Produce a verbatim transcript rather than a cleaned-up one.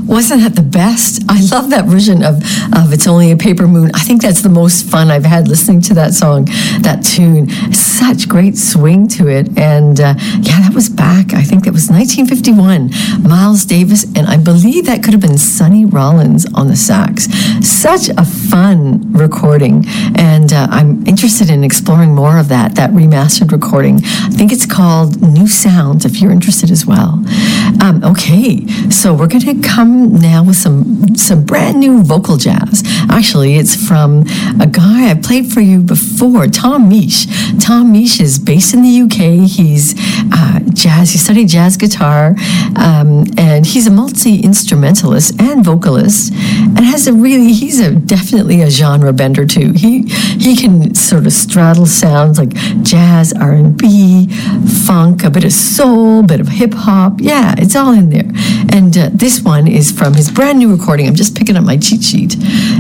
Wasn't that the best? I love that version of, of It's Only a Paper Moon. I think that's the most fun I've had listening to that song, that tune. Such great swing to it. And uh, yeah, that was back, I think that was nineteen fifty-one. Miles Davis, and I believe that could have been Sonny Rollins on the sax. Such a fun recording. And uh, I'm interested in exploring more of that, that remastered recording. I think it's called New Sounds, if you're interested as well. Um, okay, so we're going to come now with some some brand new vocal jazz. Actually, it's from a guy I played for you before, Tom Misch. Tom Misch is based in the U K. He's uh, jazz. He studied jazz guitar, um, and he's a multi-instrumentalist and vocalist, and has a really, he's a definitely a genre bender too. He he can sort of straddle sounds like jazz, R and B, funk, a bit of soul, a bit of hip hop. Yeah, it's all in there. And uh, this one is from his brand new recording. I'm just picking up my cheat sheet.